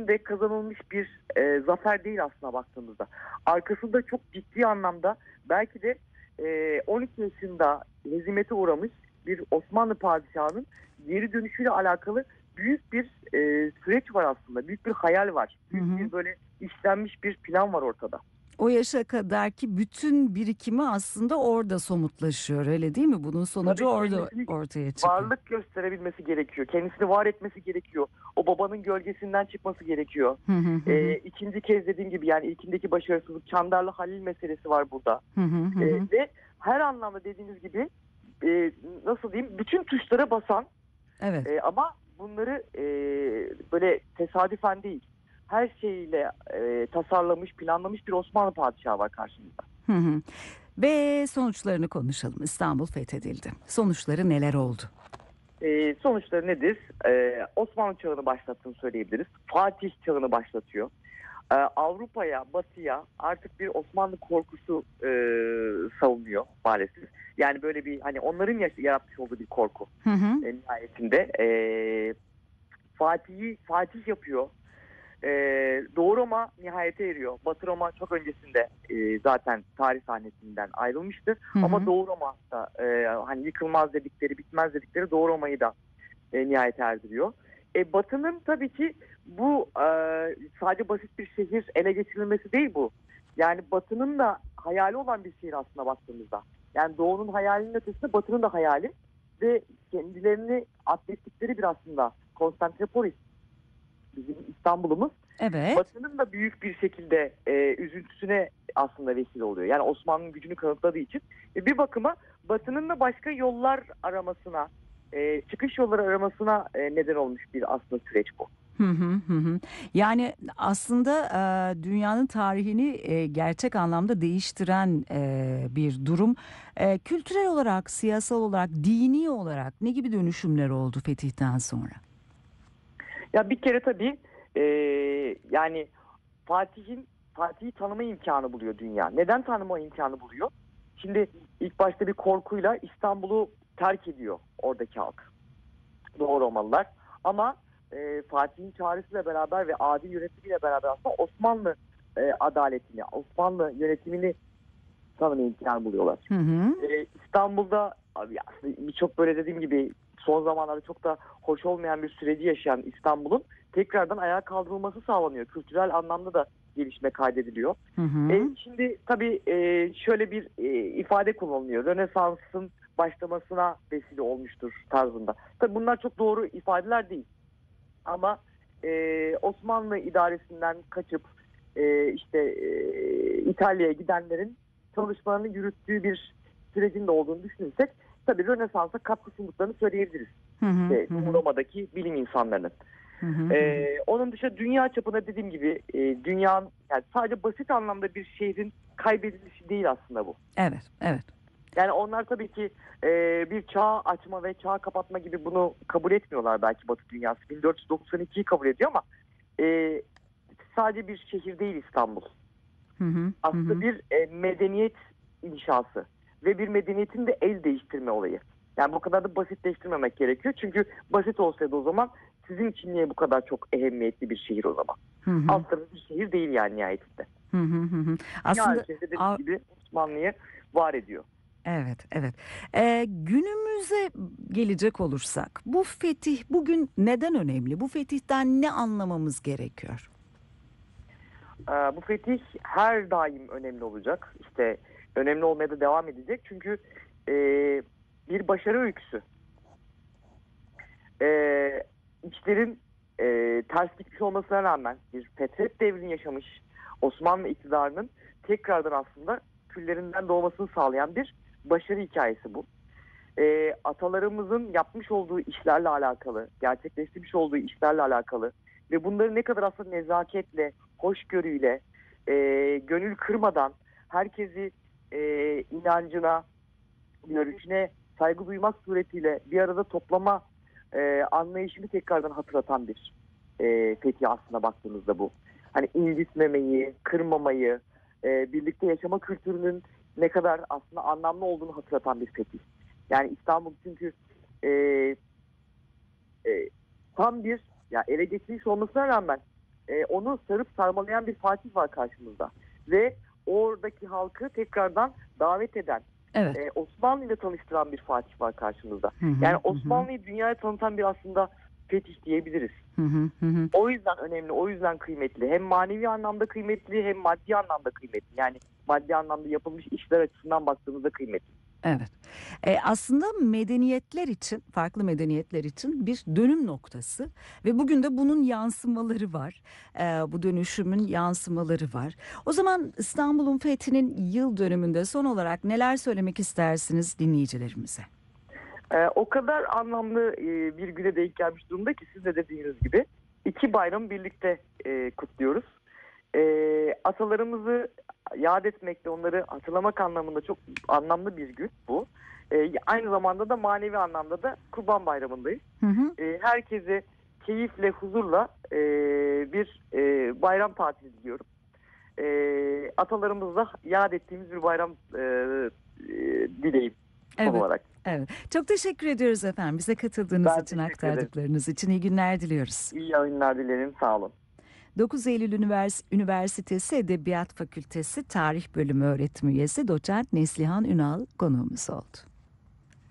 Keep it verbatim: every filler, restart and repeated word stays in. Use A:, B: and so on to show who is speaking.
A: günde kazanılmış bir e, zafer değil aslında baktığımızda. Arkasında çok ciddi anlamda belki de e, on iki yaşında hezimete uğramış bir Osmanlı padişahının geri dönüşüyle alakalı büyük bir e, süreç var aslında. Büyük bir hayal var.
B: Hı
A: Büyük
B: hı.
A: bir böyle işlenmiş bir plan var ortada.
B: O yaşa kadarki bütün birikimi aslında orada somutlaşıyor, öyle değil mi? Bunun sonucu
A: Tabii
B: orada
A: kendisini
B: ortaya çıkıyor.
A: varlık gösterebilmesi gerekiyor. Kendisini var etmesi gerekiyor. O babanın gölgesinden çıkması gerekiyor.
B: Hı hı hı hı.
A: Ee, ikinci kez dediğim gibi yani ilkindeki başarısızlık, Çandarlı Halil meselesi var burada.
B: Hı hı hı
A: Ee,
B: hı.
A: ve her anlamda dediğiniz gibi e, nasıl diyeyim bütün tuşlara basan
B: Evet.
A: e, ama bunları e, böyle tesadüfen değil her şeyle e, tasarlamış, planlamış bir Osmanlı padişahı var karşımızda.
B: Hı hı. Ve sonuçlarını konuşalım. İstanbul fethedildi. Sonuçları neler oldu?
A: E, sonuçları nedir? E, Osmanlı çağını başlattığını söyleyebiliriz. Fatih çağını başlatıyor. E, Avrupa'ya, Batı'ya artık bir Osmanlı korkusu e, savunuyor maalesef. Yani böyle bir hani onların yaş- yaratmış olduğu bir korku
B: Hı hı.
A: e, nihayetinde. E, Fatih'i Fatih yapıyor. E, Doğu Roma nihayete eriyor. Batı Roma çok öncesinde e, zaten tarih sahnesinden ayrılmıştı.
B: Hı
A: Ama
B: hı.
A: Doğu Roma da e, hani yıkılmaz dedikleri, bitmez dedikleri Doğu Roma'yı da e, nihayete erdiriyor. E, Batı'nın tabii ki bu e, sadece basit bir şehir ele geçirilmesi değil bu. Yani Batı'nın da hayali olan bir şehir aslında baktığımızda. Yani Doğu'nun hayalinin ötesinde Batı'nın da hayali ve kendilerini atfettikleri bir aslında Konstantinopolis bizim İstanbul'umuz
B: Evet.
A: Batı'nın da büyük bir şekilde e, üzüntüsüne aslında vesile oluyor. Yani Osmanlı'nın gücünü kanıtladığı için. E, bir bakıma Batı'nın da başka yollar aramasına, e, çıkış yolları aramasına e, neden olmuş bir aslında süreç bu.
B: Hı hı hı hı. Yani aslında e, dünyanın tarihini e, gerçek anlamda değiştiren e, bir durum. E, kültürel olarak, siyasal olarak, dini olarak ne gibi dönüşümler oldu fetihten sonra?
A: Ya bir kere tabii e, yani Fatih'in Fatih'i tanıma imkanı buluyor dünya. Neden tanıma imkanı buluyor? Şimdi ilk başta bir korkuyla İstanbul'u terk ediyor oradaki halk. Doğu Romalılar. Ama e, Fatih'in çağrısıyla beraber ve adil yönetimiyle beraber aslında Osmanlı e, adaletini, Osmanlı yönetimini tanıma imkanı buluyorlar.
B: Hı hı.
A: E, İstanbul'da abi aslında birçok böyle dediğim gibi son zamanlarda çok da hoş olmayan bir süreci yaşayan İstanbul'un tekrardan ayağa kaldırılması sağlanıyor. Kültürel anlamda da gelişme kaydediliyor.
B: Hı
A: E,
B: hı.
A: şimdi tabii e, şöyle bir e, ifade kullanılıyor. Rönesans'ın başlamasına vesile olmuştur tarzında. Tabii bunlar çok doğru ifadeler değil. Ama e, Osmanlı idaresinden kaçıp e, işte e, İtalya'ya gidenlerin çalışmalarını yürüttüğü bir sürecin de olduğunu düşünürsek tabii Rönesans'a katkı sunduklarını söyleyebiliriz.
B: Hı hı
A: İşte
B: hı
A: Doğu
B: hı.
A: Roma'daki bilim insanlarının.
B: Hı hı hı hı.
A: Ee, onun dışında dünya çapında dediğim gibi e, dünyanın yani sadece basit anlamda bir şehrin kaybedilişi değil aslında bu.
B: Evet, evet.
A: Yani onlar tabii ki e, bir çağ açma ve çağ kapatma gibi bunu kabul etmiyorlar belki Batı dünyası. bin dört yüz doksan ikiyi kabul ediyor ama e, sadece bir şehir değil İstanbul.
B: Hı hı hı
A: Aslında
B: hı.
A: bir e, medeniyet inşası ve bir medeniyetin de el değiştirme olayı. Yani bu kadar da basitleştirmemek gerekiyor. Çünkü basit olsaydı o zaman sizin için niye bu kadar çok ehemmiyetli bir şehir o zaman?
B: Hı hı.
A: Alt tarafı bir şehir değil yani nihayetinde.
B: Hı hı hı hı.
A: Dünya
B: Aslında
A: ölçeğinde dediğim
B: a-
A: gibi Osmanlı'yı var ediyor.
B: evet, evet. Ee, günümüze gelecek olursak, bu fetih bugün neden önemli? Bu fetihten ne anlamamız gerekiyor?
A: Ee, bu fetih her daim önemli olacak. İşte önemli olmaya da devam edecek. Çünkü e, bir başarı öyküsü. E, işlerin e, ters gitmiş olmasına rağmen bir fetret devrini yaşamış Osmanlı iktidarının tekrardan aslında küllerinden doğmasını sağlayan bir başarı hikayesi bu. E, atalarımızın yapmış olduğu işlerle alakalı, gerçekleştirmiş olduğu işlerle alakalı ve bunları ne kadar aslında nezaketle, hoşgörüyle, e, gönül kırmadan herkesi e, inancına, görüşüne saygı duymak suretiyle bir arada toplama e, anlayışını tekrardan hatırlatan bir e, fetih aslında baktığımızda bu. Hani incitmemeyi, kırmamayı, e, birlikte yaşama kültürünün ne kadar aslında anlamlı olduğunu hatırlatan bir fetih. Yani İstanbul çünkü e, e, tam bir ya ele geçirmiş olmasına rağmen e, onu sarıp sarmalayan bir Fatih var karşımızda. Ve oradaki halkı tekrardan davet eden,
B: Evet.
A: e, Osmanlı ile tanıştıran bir Fatih var karşımızda.
B: Hı hı,
A: Yani
B: hı hı.
A: Osmanlı'yı dünyaya tanıtan bir aslında fetih diyebiliriz.
B: Hı hı, hı hı.
A: O yüzden önemli, o yüzden kıymetli. Hem manevi anlamda kıymetli, hem maddi anlamda kıymetli. Yani maddi anlamda yapılmış işler açısından baktığımızda kıymetli.
B: Evet. E, aslında medeniyetler için, farklı medeniyetler için bir dönüm noktası ve bugün de bunun yansımaları var. E, bu dönüşümün yansımaları var. O zaman İstanbul'un fethinin yıl dönümünde son olarak neler söylemek istersiniz dinleyicilerimize?
A: Ee, o kadar anlamlı e, bir güne denk gelmiş durumda ki siz de dediğiniz gibi iki bayramı birlikte e, kutluyoruz. E, atalarımızı yad etmekte, onları hatırlamak anlamında çok anlamlı bir gün bu. E, aynı zamanda da manevi anlamda da Kurban Bayramı'ndayız.
B: Hı hı.
A: E, herkese keyifle, huzurla e, bir e, bayram tatili diliyorum. E, atalarımızla yad ettiğimiz bir bayram e, e, dileyim son
B: Evet.
A: olarak.
B: Evet. Çok teşekkür ediyoruz efendim. Bize katıldığınız
A: Ben
B: için,
A: teşekkür ederim.
B: aktardıklarınız için iyi günler diliyoruz.
A: İyi yayınlar dilerim. Sağ olun.
B: dokuz Eylül Ünivers- Üniversitesi Edebiyat Fakültesi Tarih Bölümü öğretim üyesi Doçent Neslihan Ünal konuğumuz oldu.